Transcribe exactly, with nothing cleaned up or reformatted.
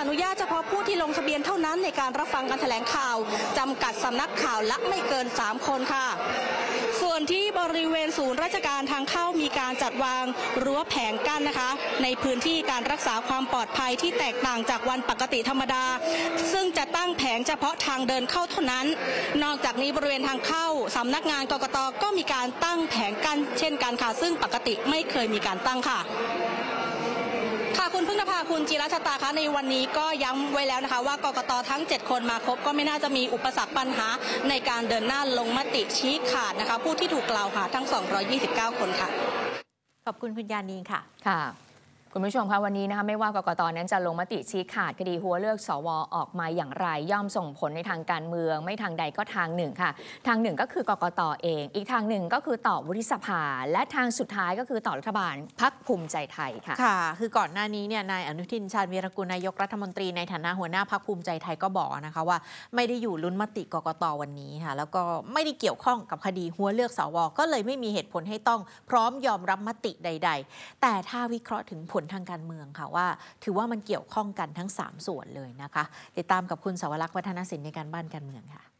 อนุญาตเฉพาะผู้ที่ลงทะเบียนเท่านั้นในการรับฟังการแถลงข่าวจำกัดสำนักข่าวละไม่เกินสามคนค่ะส่วนที่บริเวณศูนย์ราชการทางเข้ามีการจัดวางรั้วแผงกั้นนะคะในพื้นที่การรักษาความปลอดภัยที่แตกต่างจากวันปกติธรรมดาซึ่งจะตั้งแผงเฉพาะทางเดินเข้าเท่านั้นนอกจากนี้บริเวณทางเข้าสำนักงานกกต.ก็มีการตั้งแผงกั้นเช่นกันค่ะซึ่งปกติไม่เคยมีการตั้งค่ะค่ะคุณพึ่งนภาคุณจิรชตาคะในวันนี้ก็ย้ำไว้แล้วนะคะว่ากกต.ทั้งเจ็ดคนมาครบก็ไม่น่าจะมีอุปสรรคปัญหาในการเดินหน้าลงมติชี้ขาดนะคะผู้ที่ถูกกล่าวหาทั้งสองร้อยยี่สิบเก้าคนค่ะขอบคุณคุณยานีค่ะค่ะคุณผู้ชมคะวันนี้นะคะไม่ว่ากกต.นั้นจะลงมติชี้ขาดคดีหัวเลือกสว.ออกมาอย่างไรย่อมส่งผลในทางการเมืองไม่ทางใดก็ทางหนึ่งค่ะทางหนึ่งก็คือกกต.เองอีกทางหนึ่งก็คือต่อวุฒิสภาและทางสุดท้ายก็คือต่อรัฐบาลพรรคภูมิใจไทยค่ะค่ะคือก่อนหน้านี้เนี่ยนายอนุทินชาญวีรกุลนายกรัฐมนตรีในฐานะหัวหน้าพรรคภูมิใจไทยก็บอกนะคะว่าไม่ได้อยู่ลุ้นมติกกต.วันนี้ค่ะแล้วก็ไม่ได้เกี่ยวข้องกับคดีหัวเลือกสว.ก็เลยไม่มีเหตุผลให้ต้องพร้อมยอมรับมติใดๆแต่ถ้าวิเคราะห์ถึงผลทางการเมืองค่ะว่าถือว่ามันเกี่ยวข้องกันทั้งสามส่วนเลยนะคะติดตามกับคุณสวรักษ์วัฒนศิลป์ในการบ้านการเมืองค่ะ